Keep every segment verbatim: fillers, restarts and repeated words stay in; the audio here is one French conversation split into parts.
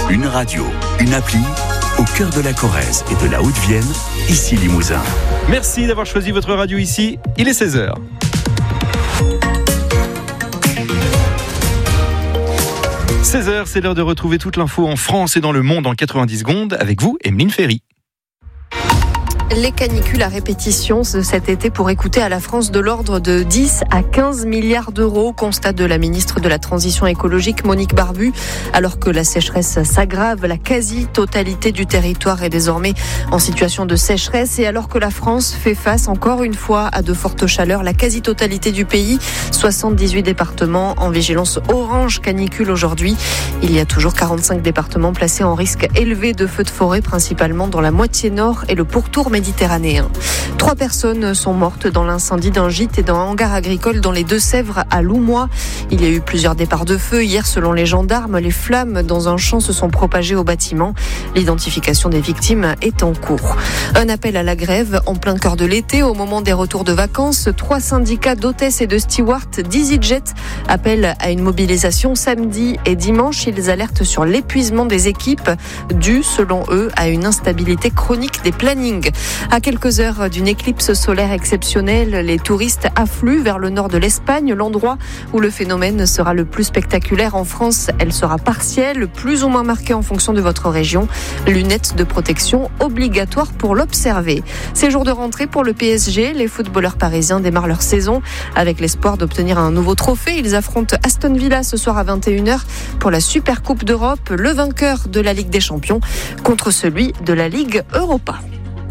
Une radio, une appli, au cœur de la Corrèze et de la Haute-Vienne, ici Limousin. Merci d'avoir choisi votre radio ici, il est seize heures. seize heures, c'est l'heure de retrouver toute l'info en France et dans le monde en quatre-vingt-dix secondes avec vous, Emeline Ferry. Les canicules à répétition cet été pour écouter à la France de l'ordre de dix à quinze milliards d'euros, constat de la ministre de la Transition écologique Monique Barbu. Alors que la sécheresse s'aggrave, la quasi-totalité du territoire est désormais en situation de sécheresse et alors que la France fait face encore une fois à de fortes chaleurs, la quasi-totalité du pays, soixante-dix-huit départements en vigilance orange canicule aujourd'hui. Il y a toujours quarante-cinq départements placés en risque élevé de feux de forêt, principalement dans la moitié nord et le pourtour méditerranéen. Méditerranéen. Trois personnes sont mortes dans l'incendie d'un gîte et d'un hangar agricole dans les Deux-Sèvres à Loumois. Il y a eu plusieurs départs de feu. Hier, selon les gendarmes, les flammes dans un champ se sont propagées au bâtiment. L'identification des victimes est en cours. Un appel à la grève en plein cœur de l'été au moment des retours de vacances. Trois syndicats d'hôtesses et de stewards d'EasyJet appellent à une mobilisation samedi et dimanche. Ils alertent sur l'épuisement des équipes dû, selon eux, à une instabilité chronique des plannings. À quelques heures d'une éclipse solaire exceptionnelle, les touristes affluent vers le nord de l'Espagne, l'endroit où le phénomène sera le plus spectaculaire en France. Elle sera partielle, plus ou moins marquée en fonction de votre région. Lunettes de protection obligatoires pour l'observer. C'est jour de rentrée pour le P S G. Les footballeurs parisiens démarrent leur saison avec l'espoir d'obtenir un nouveau trophée. Ils affrontent Aston Villa ce soir à vingt et une heures pour la Super Coupe d'Europe, le vainqueur de la Ligue des Champions contre celui de la Ligue Europa.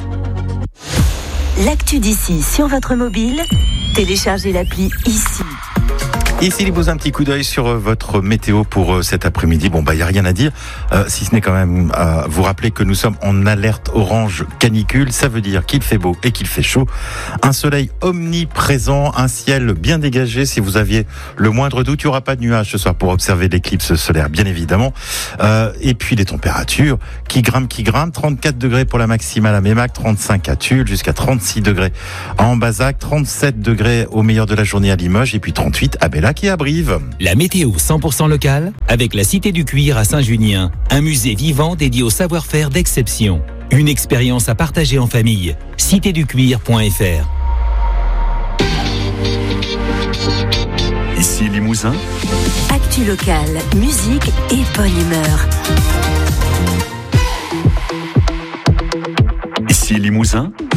L'actu d'ici sur votre mobile, téléchargez l'appli ici. Ici, il vous un petit coup d'œil sur votre météo pour cet après-midi. Bon, bah, il n'y a rien à dire, euh, si ce n'est quand même à vous rappeler que nous sommes en alerte orange canicule. Ça veut dire qu'il fait beau et qu'il fait chaud. Un soleil omniprésent, un ciel bien dégagé. Si vous aviez le moindre doute, il n'y aura pas de nuages ce soir pour observer l'éclipse solaire, bien évidemment. Euh, et puis, les températures qui grimpent, qui grimpent. trente-quatre degrés pour la maximale à Mémac, trente-cinq à Tulle, jusqu'à trente-six degrés à Ambazac, trente-sept degrés au meilleur de la journée à Limoges, et puis trente-huit à Bellac et à Brive. La météo cent pour cent locale avec la Cité du Cuir à Saint-Junien, un musée vivant dédié au savoir-faire d'exception. Une expérience à partager en famille. cité du cuir point f r. Ici Limousin. Actu locale, musique et bonne humeur. Ici Limousin.